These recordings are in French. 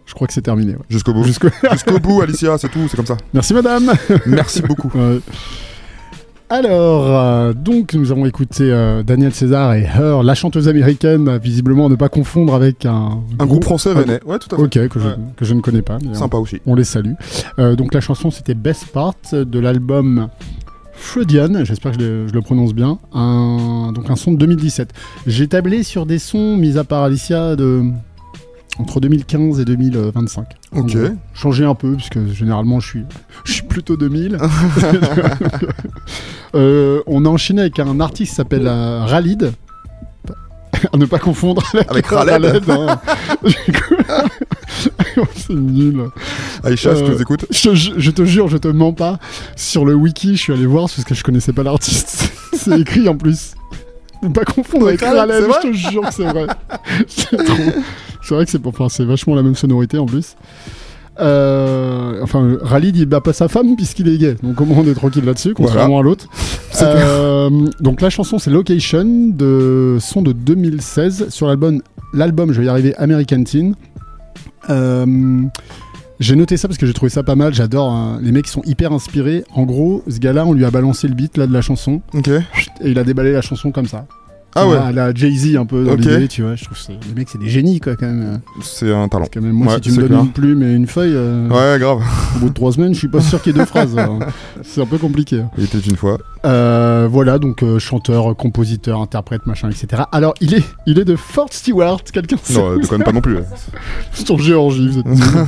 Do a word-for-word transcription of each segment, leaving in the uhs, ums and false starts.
Je crois que c'est terminé. Ouais. Jusqu'au bout. Jusqu'au... Jusqu'au bout, Alicia, c'est tout, c'est comme ça. Merci madame. Merci beaucoup. Ouais. Alors, euh, donc nous avons écouté euh, Daniel César et Her, la chanteuse américaine, visiblement à ne pas confondre avec un... Un groupe, groupe français rennais, ouais, tout à fait. Ok, que, ouais. je, que je ne connais pas. Mais Sympa on, aussi. On les salue. Euh, donc la chanson, c'était Best Part de l'album Freudian, j'espère que je le, je le prononce bien, un, donc un son de deux mille dix-sept. J'ai tablé sur des sons, mis à part Alicia, de... entre deux mille quinze et deux mille vingt-cinq. Ok. Donc, changer un peu, parce que généralement je suis, je suis plutôt deux mille. euh, on a enchaîné avec un artiste qui s'appelle euh, Ralid. À ne pas confondre avec, avec Raled. Hein. C'est nul. Aïcha, euh, je te écoute. Je te, je te jure, je te mens pas. Sur le wiki, je suis allé voir parce que je connaissais pas l'artiste. C'est écrit en plus. Ne pas confondre avec Raled, je te jure que c'est vrai. C'est trop. C'est vrai que c'est, enfin, c'est vachement la même sonorité en plus. Euh, enfin, Ralid il bat pas sa femme puisqu'il est gay, donc au moins on est tranquille là-dessus, contrairement voilà. à l'autre. Euh, donc la chanson c'est Location, de son de deux mille seize sur l'album, l'album je vais y arriver, American Teen. Euh, j'ai noté ça parce que j'ai trouvé ça pas mal. J'adore hein, les mecs qui sont hyper inspirés. En gros, ce gars-là, on lui a balancé le beat là de la chanson, okay. et il a déballé la chanson comme ça. Ah ouais. À la Jay-Z un peu dans okay. l'idée, tu vois. Je trouve que c'est... les mecs, c'est des génies, quoi, quand même. C'est un talent. Parce que même moi, ouais, si tu me donnes clair. une plume et une feuille, euh, ouais, grave. Au bout de trois semaines, je suis pas sûr qu'il y ait deux phrases. Hein. C'est un peu compliqué. Il était une fois. Euh, voilà, donc euh, chanteur, compositeur, interprète, machin, et cetera. Alors, il est, il est de Fort Stewart, quelqu'un sait. Non, ne connais pas non plus. C'est en Géorgie, vous êtes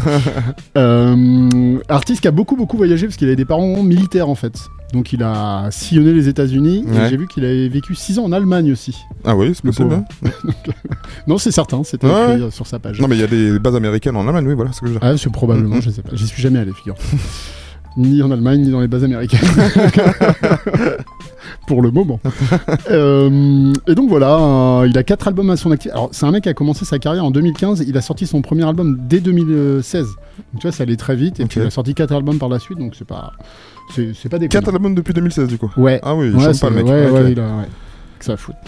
euh, artiste qui a beaucoup, beaucoup voyagé parce qu'il avait des parents militaires, en fait. Donc il a sillonné les États-Unis ouais. et j'ai vu qu'il avait vécu six ans en Allemagne aussi. Ah oui, c'est possible. Hein. Non, c'est certain, c'était ouais. écrit sur sa page. Non, mais il y a des bases américaines en Allemagne, oui, voilà, c'est ce que je veux dire. Ah, c'est probablement, mm-hmm. je sais pas. J'y suis jamais allé, figure. Ni en Allemagne, ni dans les bases américaines. Pour le moment. euh, et donc voilà, euh, il a quatre albums à son actif. Alors, c'est un mec qui a commencé sa carrière en deux mille quinze. Il a sorti son premier album dès deux mille seize. Donc tu vois, ça allait très vite. Et okay. puis il a sorti quatre albums par la suite, donc c'est pas... C'est, c'est pas des quatre albums depuis deux mille seize du coup. Ouais. Ah oui, il ouais, chante pas le mec. Ouais, okay. ouais, il a, ouais. Que ça fout.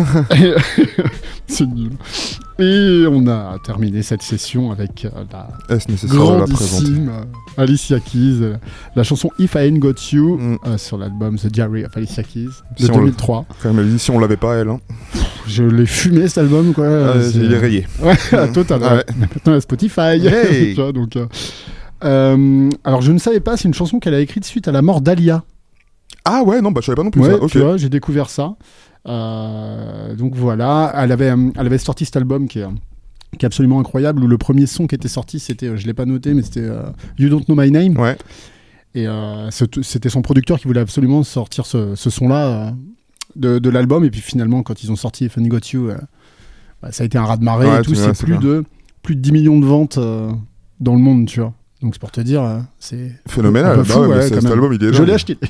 C'est nul. Et on a terminé cette session avec euh, la grandissime euh, Alicia Keys, euh, la chanson If I Ain't Got You mm. euh, sur l'album The Diary of Alicia Keys de si deux mille trois. Quand même, si on l'avait pas elle. Hein. Je l'ai fumé cet album quoi. Euh, il est rayé. Ouais, total. Ah ouais. Maintenant à Spotify. Hey. Tu vois, donc. Euh, Euh, alors je ne savais pas, c'est une chanson qu'elle a écrite suite à la mort d'Alia. Ah ouais, non, bah je savais pas non plus ouais, ça. Okay. Tu vois, j'ai découvert ça. Euh, donc voilà, elle avait, elle avait sorti cet album qui est, qui est absolument incroyable, où le premier son qui était sorti, c'était, je l'ai pas noté, mais c'était euh, You Don't Know My Name. Ouais. Et euh, c'était son producteur qui voulait absolument sortir ce, ce son-là euh, de, de l'album. Et puis finalement, quand ils ont sorti If I Got You, euh, bah, ça a été un raz-de-marée ouais, et tout. C'est, c'est plus de, plus de dix millions de ventes euh, dans le monde, tu vois. Donc c'est pour te dire, c'est phénoménal. Fou, bah ouais, ouais, c'est, cet même. album, il est je l'ai acheté.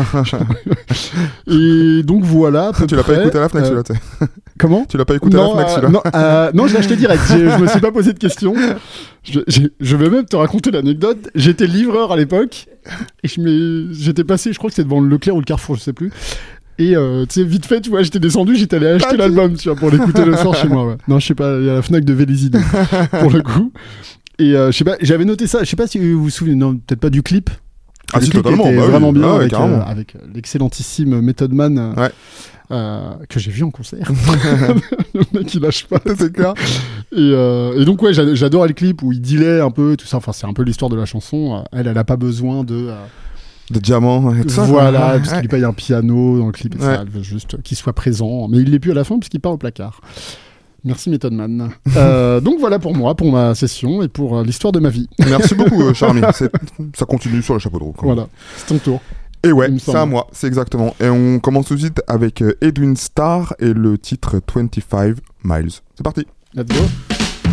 Et donc voilà. À peu tu l'as près, pas écouté à la Fnac, euh... celui-là Comment? Tu l'as pas écouté non, à la Fnac, euh, celui-là Non, euh, non, je l'ai acheté direct. Je, je me suis pas posé de questions. Je, je, je vais même te raconter l'anecdote. J'étais livreur à l'époque et je j'étais passé, je crois que c'était devant le Leclerc ou le Carrefour, je sais plus. Et euh, tu sais, vite fait, tu vois, j'étais descendu, j'étais allé acheter l'album, tu vois, pour l'écouter le soir chez moi. Ouais. Non, je sais pas, il y a la Fnac de Vélizy, pour le coup. Et euh, je sais pas, j'avais noté ça, je sais pas si vous vous souvenez, non, peut-être pas du clip. Ah le si, clip totalement, était bah vraiment oui. bien ah, ouais, avec, euh, avec l'excellentissime Method Man euh, ouais. euh, que j'ai vu en concert. Le mec il lâche pas, c'est clair. Et, euh, et donc ouais, j'adorais le clip où il dealait un peu, tout ça, enfin c'est un peu l'histoire de la chanson. Elle, elle a pas besoin de... Euh, de diamants et tout ça. Voilà, ouais. parce qu'il lui paye un piano dans le clip et ouais. ça, elle veut juste qu'il soit présent. Mais il l'est plus à la fin parce qu'il part au placard. Merci Method Man. euh, donc voilà pour moi, pour ma session et pour euh, l'histoire de ma vie. Merci beaucoup euh, Charmy, c'est... ça continue sur le chapeau de roue. Voilà, c'est ton tour. Et ouais, c'est à moi, c'est exactement. Et on commence tout de suite avec euh, Edwin Starr et le titre vingt-cinq Miles. C'est parti. Let's go.